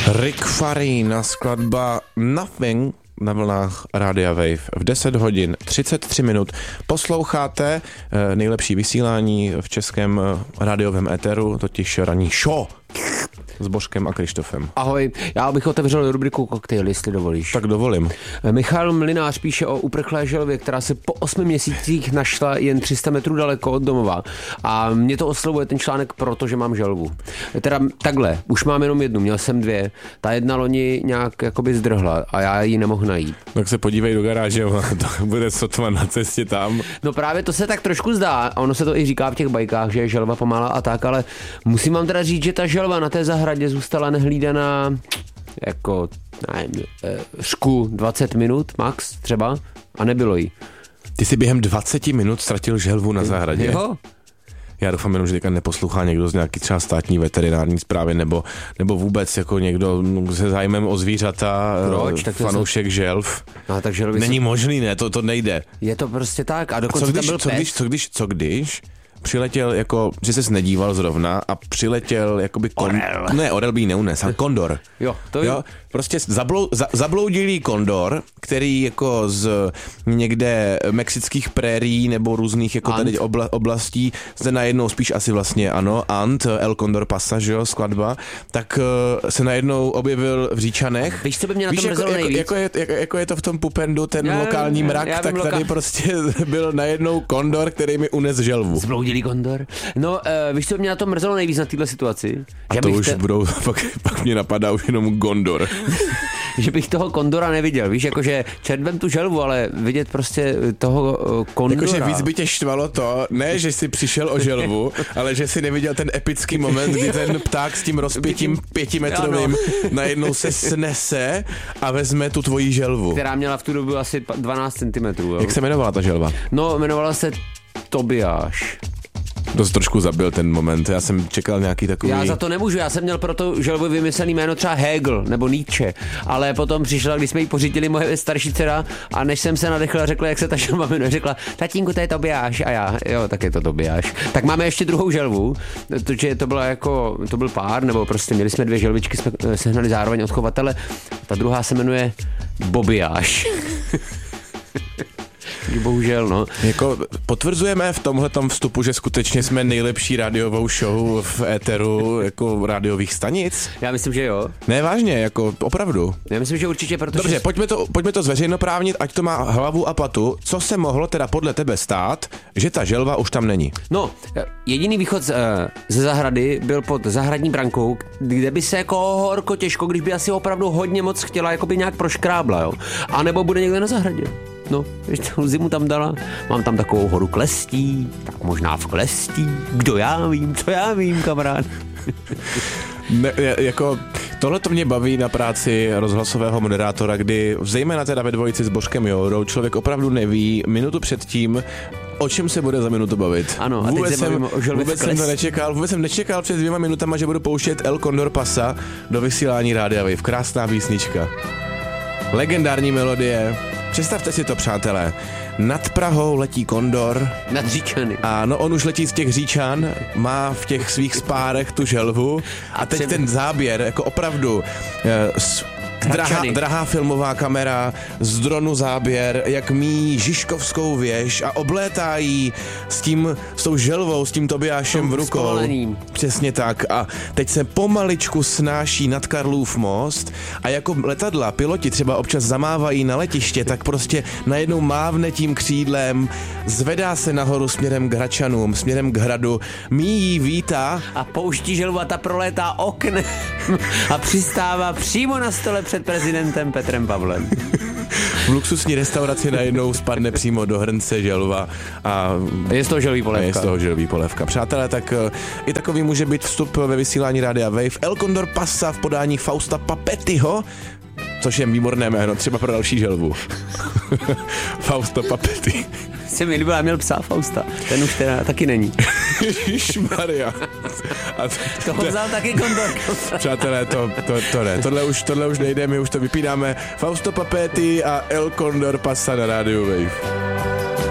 Rick Farina, skladba Nothing na vlnách Rádia Wave v 10 hodin 33 minut. Posloucháte nejlepší vysílání v českém rádiovém éteru, totiž ranní show s Božkem a Krištofem. Ahoj, já bych otevřel rubriku koktejl, jestli dovolíš. Tak dovolím. Michal Mlynář píše o uprchlé želvě, která se po 8 měsících našla jen 300 metrů daleko od domova. A mě to oslovuje ten článek, protože mám želvu. Teda takhle, už mám jenom jednu, měl jsem 2. Ta jedna loni nějak jakoby zdrhla a já ji nemohl najít. Tak se podívej do garáže, to bude sotva na cestě tam. No právě to se tak trošku zdá, ono se to i říká v těch bajkách, že je želva pomalá a tak, ale musím vám teda říct, že ta želva na té zahradě zůstala nehlídaná jako, nevím, řku 20 minut max třeba a nebylo jí. Ty jsi během 20 minut ztratil želvu na zahradě? Jo. Já doufám jenom, že teďka neposlouchá někdo z nějaký třeba státní veterinární správy nebo vůbec jako někdo se zájmem o zvířata. Proč? Tak fanoušek želv. No, tak želvy není možný, ne, to nejde. Je to prostě tak. A dokonce tam byl pes. Co když přiletěl jako, že ses nedíval zrovna a přiletěl jakoby orel. Ne, orel by jí neunes, ale kondor. Jo, to jo. Prostě zabloudilý kondor, který jako z někde mexických prérií nebo různých jako tady oblastí, zde najednou spíš asi vlastně ano, Ant, El Condor Pasa, že jo, skladba, tak se najednou objevil v Říčanech. Víš, co by mě na tom mrzelo nejvíc? Jako je to v tom Pupendu, ten lokální mrak, tak tady prostě byl najednou kondor, který mi unes želvu. Zbloudilý kondor. No, víš, co by mě na tom mrzelo nejvíc na této situaci? A to už budou, pak mě napadá už jenom gondor. Že bych toho kondora neviděl, víš, jakože červem tu želvu, ale vidět prostě toho kondora. Jakože víc by tě štvalo to, ne, že jsi přišel o želvu, ale že jsi neviděl ten epický moment, kdy ten pták s tím rozpětím 5metrovým najednou se snese a vezme tu tvoji želvu. Která měla v tu dobu asi 12 cm. Jak se jmenovala ta želva? No, jmenovala se Tobiáš. To jsi trošku zabil ten moment, já jsem čekal nějaký takový... Já za to nemůžu, já jsem měl pro to želvu vymyslený jméno třeba Hegel nebo Nietzsche, ale potom přišla, když jsme jí pořídili moje starší dcera a než jsem se nadechl a řekl, jak se ta želva jmenuje, řekla, tatínku, to je Tobiáš a já, jo, tak je to Tobiáš. Tak máme ještě druhou želvu, protože to byla jako, to byl pár, nebo prostě měli jsme 2 želvičky, jsme sehnali zároveň od chovatele, ta druhá se jmenuje Bobiáš. Bohužel, no. Jako potvrzujeme v tomhletom vstupu, že skutečně jsme nejlepší rádiovou show v éteru jako rádiových stanic? Já myslím, že jo. Ne, vážně, jako opravdu. Já myslím, že určitě, protože... Dobře, pojďme to zveřejnoprávnit, ať to má hlavu a patu. Co se mohlo teda podle tebe stát, že ta želva už tam není? No, jediný východ ze zahrady byl pod zahradní brankou, kde by se jako horko těžko, když by asi opravdu hodně moc chtěla, jako by nějak proškrábla, jo. A nebo bude někde na zahradě. No, když tu zimu tam dala, mám tam takovou horu klestí, tak možná v klestí, kdo já vím, co já vím, kamarád. Ne, jako tohle to mě baví na práci rozhlasového moderátora, kdy zejména teda ve dvojici s Božkem Jourou člověk opravdu neví minutu předtím, o čem se bude za minutu bavit. Ano, a vůbec jsem nečekal před 2 minutama, že budu pouštět El Condor Pasa do vysílání Rádia Wave. Krásná písnička. Legendární melodie. Představte si to, přátelé. Nad Prahou letí kondor. Nad Říčany. Ano, on už letí z těch Říčan, má v těch svých spárech tu želvu a teď ten záběr, jako opravdu drahá filmová kamera, z dronu záběr, jak míjí Žižkovskou věž a oblétá jí s tou želvou, s tím Tobiášem v rukou. Spolením. Přesně tak. A teď se pomaličku snáší nad Karlův most a jako letadla, piloti třeba občas zamávají na letiště, tak prostě najednou mávne tím křídlem, zvedá se nahoru směrem k Hradčanům, směrem k hradu, míjí, vítá. A pouští želvu a ta prolétá oknem a přistává přímo na stole před prezidentem Petrem Pavlem. V luxusní restauraci najednou spadne přímo do hrnce želva a je z toho želví polévka. Přátelé, tak i takový může být vstup ve vysílání Rádia Wave. El Condor Pasa v podání Fausta Papettiho, což je výborné jméno, třeba pro další želvu. Fausto Papetti. Se mi líbil, já měl psa Fausta. Ten už teda taky není. Ježišmarja. Toho vzal taky kondor. Přátelé, to ne. Tohle už nejde, my už to vypínáme. Fausto Papetti a El Condor Pasa na Rádiu Wave.